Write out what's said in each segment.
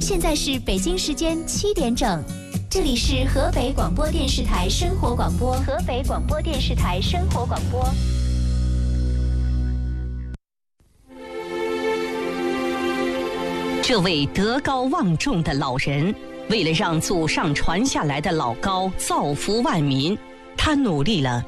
现在是北京时间7点整，这里是河北广播电视台生活广播。河北广播电视台生活广播。 这位德高望重的老人，为了让祖上传下来的老高造福万民，他努力了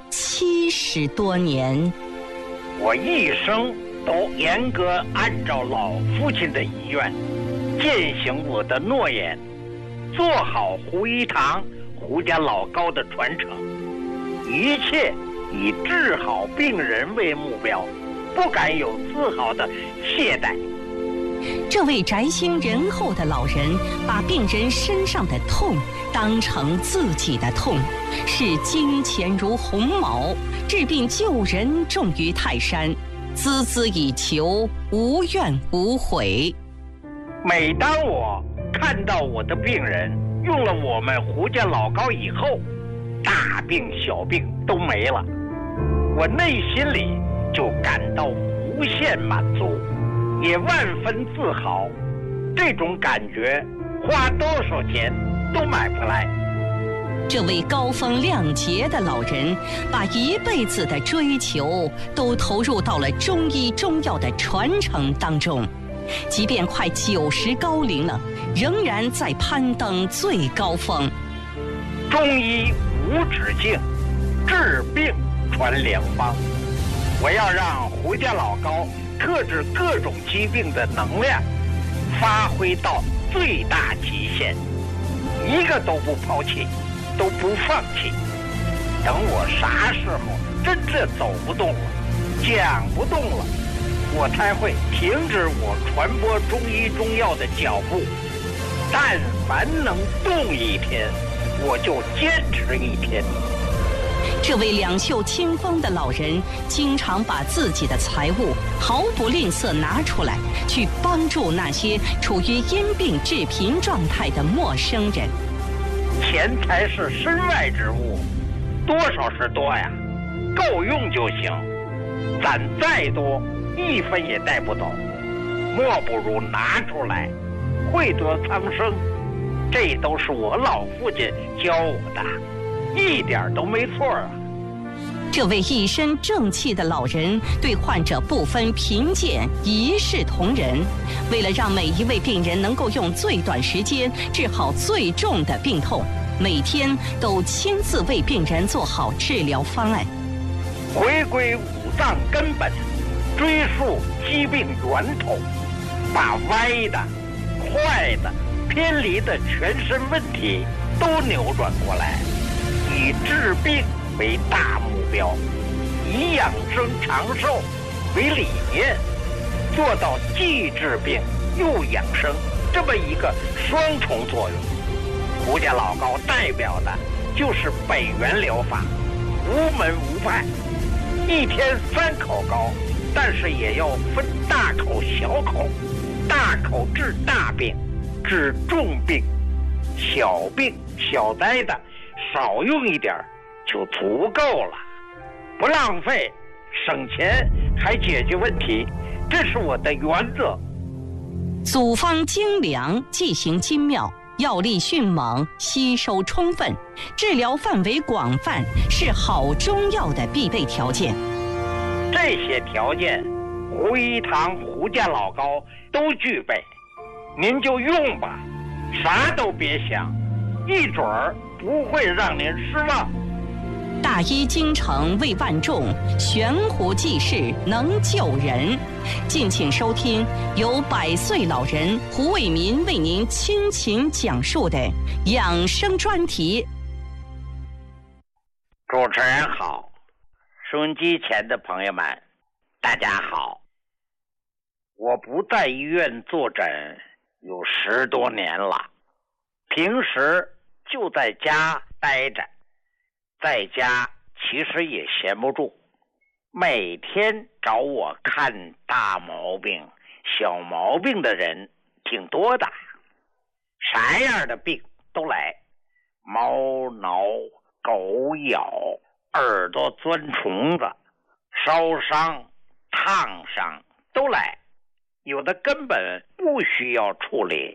70多年。 我一生都严格按照老父亲的遗愿，践行我的诺言，做好胡一堂胡家老高的传承，一切以治好病人为目标，不敢有丝毫的懈怠。 这位宅心仁厚的老人，把病人身上的痛当成自己的痛，视金钱如鸿毛，治病救人重于泰山，孜孜以求，无怨无悔。 每当我看到我的病人用了我们胡家老高以后，大病小病都没了，我内心里就感到无限满足，也万分自豪。这种感觉花多少钱都买不来。 这位高风亮节的老人，把一辈子的追求都投入到了中医中药的传承当中，即便快90高龄了，仍然在攀登最高峰。 中医无止境，治病传良方。我要让胡家老高克制各种疾病的能量发挥到最大极限，一个都不抛弃，都不放弃。等我啥时候真正走不动了，讲不动了，我才会停止我传播中医中药的脚步。但凡能动一天，我就坚持一天。 这位两袖清风的老人，经常把自己的财物毫不吝啬拿出来，去帮助那些处于因病致贫状态的陌生人。 钱财是身外之物，多少是多呀，够用就行。攒再多，一分也带不走，莫不如拿出来，惠泽苍生。这都是我老父亲教我的，一点都没错啊。 这位一身正气的老人，对患者不分贫贱，一视同仁。为了让每一位病人能够用最短时间治好最重的病痛，每天都亲自为病人做好治疗方案。 回归五脏根本，追溯疾病源头，把歪的、坏的、偏离的全身问题都扭转过来，以治病为大目标，以养生长寿为理念，做到既治病又养生这么一个双重作用。胡家老高代表的就是北元疗法，无门无派，一天3口高，但是也要分大口小口，大口治大病，治重病，小病小灾的少用一点就足够了，不浪费，省钱还解决问题，这是我的原则。 组方精良，剂型精妙，药力迅猛，吸收充分，治疗范围广泛，是好中药的必备条件。 这些条件，胡一堂胡家老高都具备，您就用吧，啥都别想，一准儿不会让您失望。 大医精诚为万众，悬壶济世能救人。敬请收听由100岁老人胡卫民为您倾情讲述的养生专题。 主持人好，收音机前的朋友们，大家好。我不在医院坐诊有10多年了，平时就在家待着，在家其实也闲不住，每天找我看大毛病、小毛病的人挺多的，啥样的病都来，猫挠、狗咬、耳朵钻虫子、烧伤、烫伤都来，有的根本不需要处理，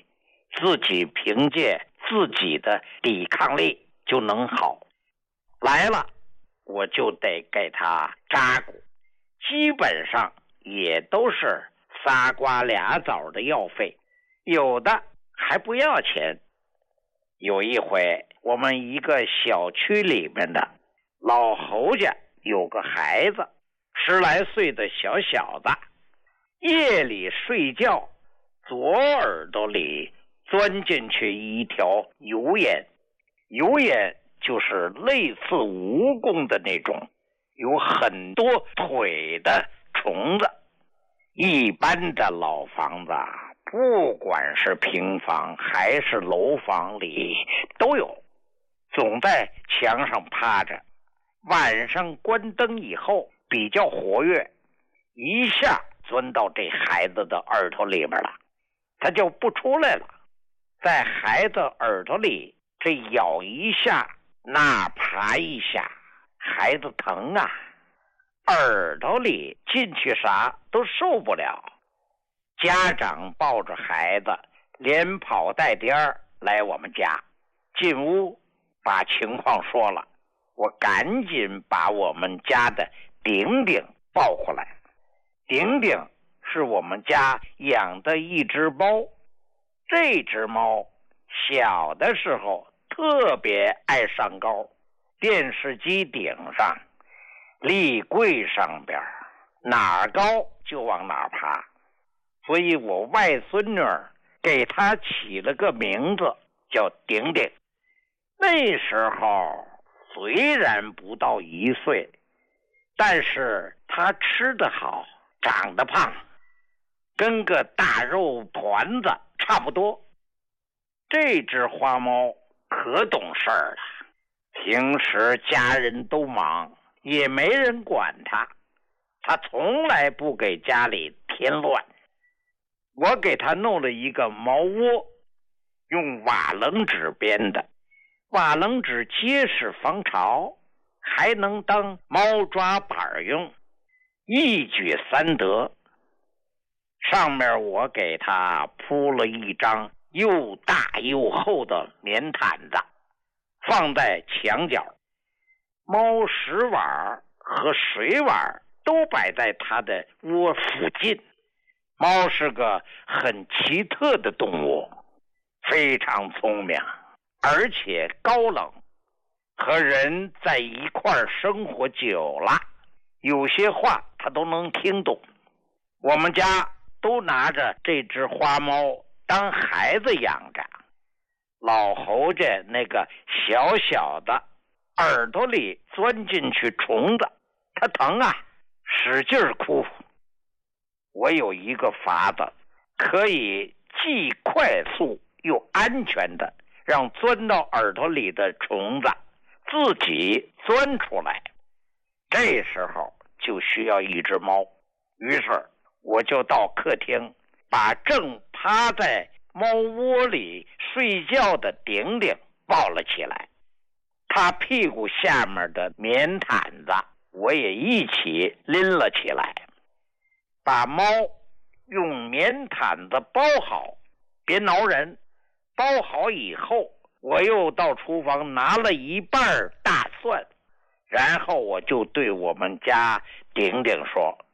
自己凭借自己的抵抗力就能好。来了我就得给他扎鼓，基本上也都是仨瓜俩枣的药费，有的还不要钱。有一回我们一个小区里面的老侯家有个孩子，10来岁的小小子，夜里睡觉，左耳朵里钻进去一条油烟，油烟就是类似蜈蚣的那种，有很多腿的虫子。一般的老房子，不管是平房还是楼房里都有，总在墙上趴着，晚上关灯以后比较活跃，一下钻到这孩子的耳朵里面了，他就不出来了，在孩子耳朵里这咬一下那爬一下，孩子疼啊，耳朵里进去啥都受不了。家长抱着孩子连跑带颠来我们家，进屋把情况说了，我赶紧把我们家的顶顶抱回来。顶顶是我们家养的一只猫，这只猫小的时候特别爱上高，电视机顶上、立柜上边哪儿高就往哪儿爬，所以我外孙女给她起了个名字叫顶顶。那时候虽然不到1岁，但是她吃得好，长得胖，跟个大肉团子差不多。这只花猫可懂事儿了，平时家人都忙，也没人管它，它从来不给家里添乱。我给它弄了一个猫窝，用瓦楞纸编的，瓦楞纸结实防潮，还能当猫抓板用，一举3得。上面我给它铺了一张又大又厚的棉毯子，放在墙角，猫食碗和水碗都摆在它的窝附近。猫是个很奇特的动物，非常聪明，而且高冷，和人在一块儿生活久了，有些话它都能听懂。我们家都拿着这只花猫当孩子养着。老侯家那个小小的耳朵里钻进去虫子，他疼啊，使劲哭。我有一个法子，可以既快速又安全的让钻到耳朵里的虫子自己钻出来。这时候就需要一只猫，于是我就到客厅，把正趴在猫窝里睡觉的顶顶抱了起来，他屁股下面的棉毯子我也一起拎了起来，把猫用棉毯子包好，别挠人。包好以后，我又到厨房拿了一半大蒜，然后我就对我们家顶顶说：